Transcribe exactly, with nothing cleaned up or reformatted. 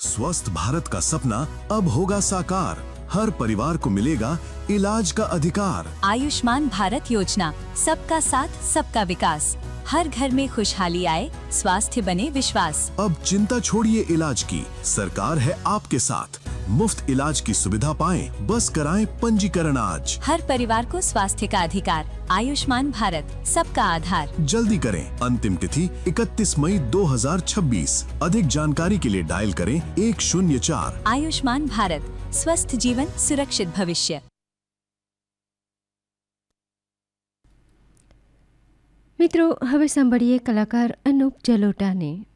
स्वस्थ भारत का सपना अब होगा साकार। हर परिवार को मिलेगा इलाज का अधिकार। आयुष्मान भारत योजना, सबका साथ सबका विकास। हर घर में खुशहाली आए, स्वास्थ्य बने विश्वास। अब चिंता छोड़िए इलाज की, सरकार है आपके साथ। मुफ्त इलाज की सुविधा पाएं, बस कराएं पंजीकरण आज। हर परिवार को स्वास्थ्य का अधिकार। आयुष्मान भारत, सबका आधार। जल्दी करें, अंतिम तिथि इकतीस मई दो हजार छब्बीस। अधिक जानकारी के लिए डायल करें एक शून्य चार। आयुष्मान भारत, स्वस्थ जीवन, सुरक्षित भविष्य। મિત્રો, હવે સાંભળીએ કલાકાર અનુપ જલોટાને।